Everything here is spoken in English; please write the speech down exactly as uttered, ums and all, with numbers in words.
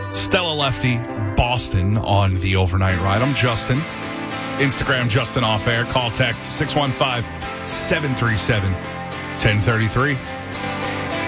Stella Lefty, Boston on the overnight ride. I'm Justin. Instagram, Justin Off Air. Call text six one five, seven three seven, one oh three three.